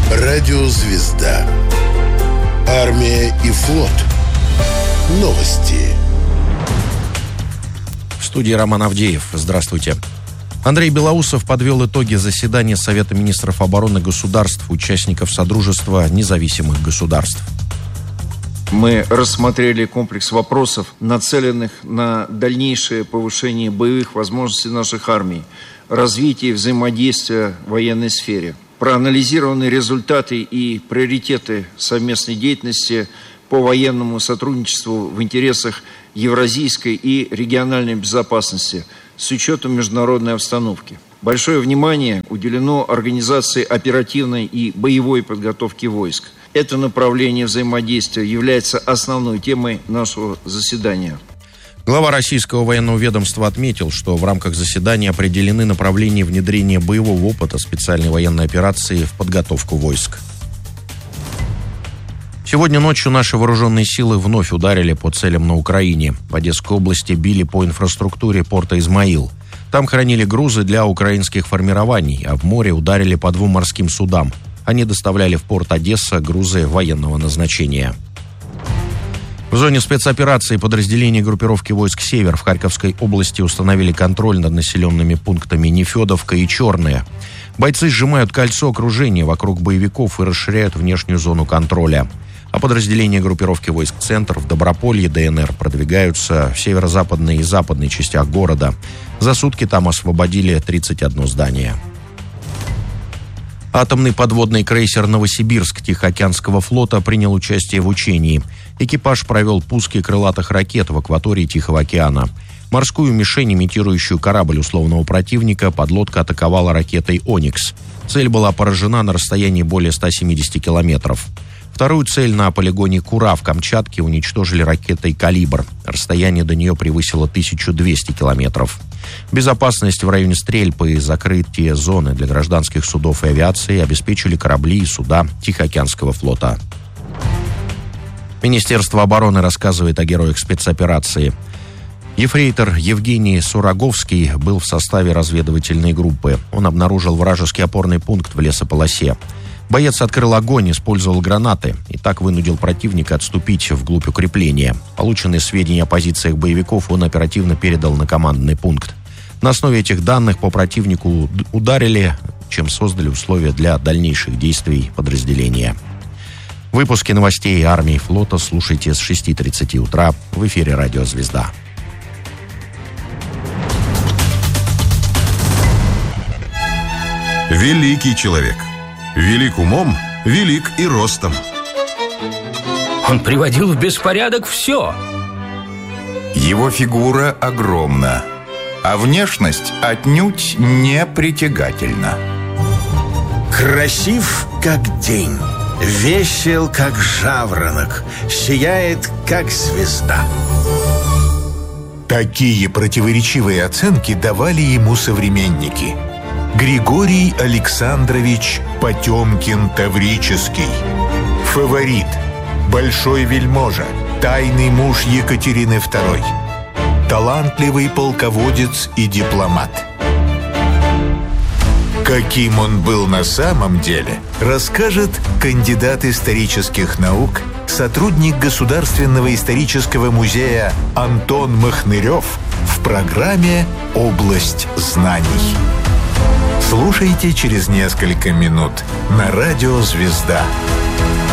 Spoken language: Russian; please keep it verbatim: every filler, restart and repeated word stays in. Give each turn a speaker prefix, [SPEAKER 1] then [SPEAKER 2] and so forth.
[SPEAKER 1] Радиозвезда. Армия и флот. Новости.
[SPEAKER 2] В студии Роман Авдеев. Здравствуйте. Андрей Белоусов подвел итоги заседания Совета министров обороны государств, участников Содружества независимых государств.
[SPEAKER 3] Мы рассмотрели комплекс вопросов, нацеленных на дальнейшее повышение боевых возможностей наших армий, развитие взаимодействия в военной сфере. Проанализированы результаты и приоритеты совместной деятельности по военному сотрудничеству в интересах евразийской и региональной безопасности с учетом международной обстановки. Большое внимание уделено организации оперативной и боевой подготовки войск. Это направление взаимодействия является основной темой нашего заседания.
[SPEAKER 2] Глава российского военного ведомства отметил, что в рамках заседания определены направления внедрения боевого опыта специальной военной операции в подготовку войск. Сегодня ночью наши вооруженные силы вновь ударили по целям на Украине. В Одесской области били по инфраструктуре порта Измаил. Там хранили грузы для украинских формирований, а в море ударили по двум морским судам. Они доставляли в порт Одесса грузы военного назначения. В зоне спецоперации подразделения группировки войск «Север» в Харьковской области установили контроль над населенными пунктами Нефедовка и Черное. Бойцы сжимают кольцо окружения вокруг боевиков и расширяют внешнюю зону контроля. А подразделения группировки войск «Центр» в Доброполье, ДНР, продвигаются в северо-западной и западной частях города. За сутки там освободили тридцать одно здание. Атомный подводный крейсер «Новосибирск» Тихоокеанского флота принял участие в учении. Экипаж провел пуски крылатых ракет в акватории Тихого океана. Морскую мишень, имитирующую корабль условного противника, подлодка атаковала ракетой «Оникс». Цель была поражена на расстоянии более ста семидесяти километров. Вторую цель на полигоне Кура в Камчатке уничтожили ракетой «Калибр». Расстояние до нее превысило тысячу двести километров. Безопасность в районе Стрельпы и закрытие зоны для гражданских судов и авиации обеспечили корабли и суда Тихоокеанского флота. Министерство обороны рассказывает о героях спецоперации. Ефрейтор Евгений Сураговский был в составе разведывательной группы. Он обнаружил вражеский опорный пункт в лесополосе. Боец открыл огонь, использовал гранаты и так вынудил противника отступить вглубь укрепления. Полученные сведения о позициях боевиков он оперативно передал на командный пункт. На основе этих данных по противнику ударили, чем создали условия для дальнейших действий подразделения. Выпуски новостей армии и флота слушайте с шести тридцати утра в эфире «Радио Звезда».
[SPEAKER 4] Великий человек. Велик умом, велик и ростом.
[SPEAKER 5] Он приводил в беспорядок все.
[SPEAKER 6] Его фигура огромна, а внешность отнюдь не притягательна.
[SPEAKER 7] Красив, как день, весел, как жаворонок, сияет, как звезда.
[SPEAKER 8] Такие противоречивые оценки давали ему современники. Григорий Александрович Потемкин-Таврический. Фаворит, большой вельможа, тайный муж Екатерины второй. Талантливый полководец и дипломат. Каким он был на самом деле, расскажет кандидат исторических наук, сотрудник Государственного исторического музея Антон Махнырев в программе «Область знаний». Слушайте через несколько минут на радио «Звезда».